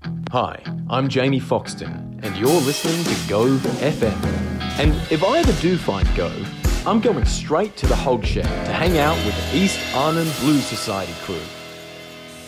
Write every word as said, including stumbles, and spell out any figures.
Hi, I'm Jamie Foxton, and you're listening to Gove F M. And if I ever do find Gove, I'm going straight to the Hog Shed to hang out with the East Arnhem Blues Society crew.